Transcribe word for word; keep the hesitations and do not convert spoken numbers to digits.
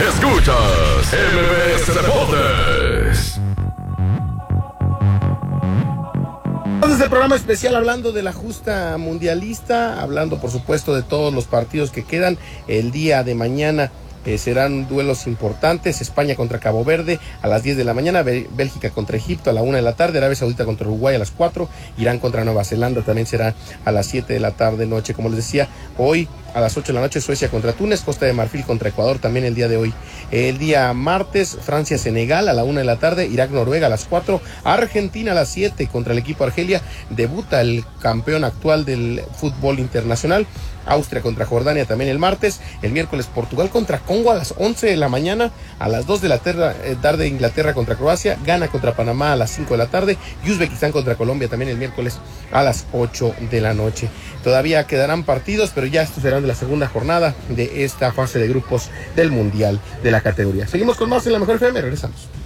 Escuchas M B S Deportes. Entonces el programa especial hablando de la justa mundialista, hablando por supuesto de todos los partidos que quedan el día de mañana. Eh, serán duelos importantes: España contra Cabo Verde a las diez de la mañana, Bélgica contra Egipto a la una de la tarde, Arabia Saudita contra Uruguay a las cuatro, Irán contra Nueva Zelanda también será a las siete de la tarde noche. Como les decía, hoy a las ocho de la noche Suecia contra Túnez, Costa de Marfil contra Ecuador también el día de hoy. El día martes, Francia-Senegal a la una de la tarde, Irak-Noruega a las cuatro, Argentina a las siete contra el equipo Argelia, debuta el campeón actual del fútbol internacional. Austria contra Jordania también el martes. El miércoles, Portugal contra Congo a las once de la mañana. A las dos de la tarde, Inglaterra contra Croacia. Ghana contra Panamá a las cinco de la tarde. Y Uzbekistán contra Colombia también el miércoles a las ocho de la noche. Todavía quedarán partidos, pero ya estos serán de la segunda jornada de esta fase de grupos del Mundial de la categoría. Seguimos con más en La Mejor F M, regresamos.